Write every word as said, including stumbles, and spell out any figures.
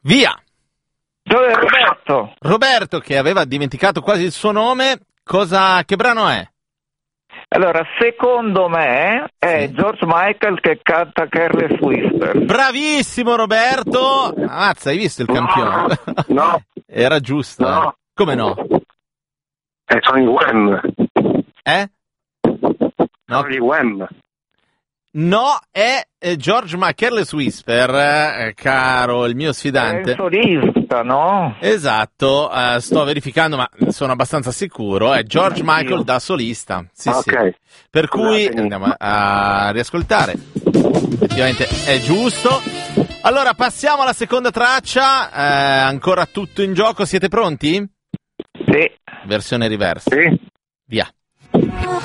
Via! Dove è Roberto? Roberto, che aveva dimenticato quasi il suo nome, cosa, che brano è? Allora, secondo me è Sì. George Michael che canta Careless Whisper. Bravissimo Roberto! Ammazza, hai visto il campione? No, Era giusto, No. eh? Come no? è Tony Wem. Eh? No, Tony Wem. no, è eh, George Ma Careless Whisper, eh, caro il mio È il sfidante. solista, no? Esatto, eh, sto verificando, ma sono abbastanza sicuro. È George Michael da solista. Sì, Ok. sì. Per cui Scusatemi. andiamo a riascoltare. Effettivamente è giusto. Allora, passiamo alla seconda traccia. Eh, ancora tutto in gioco. Siete pronti? Sì. Versione reverse. Sì? Via.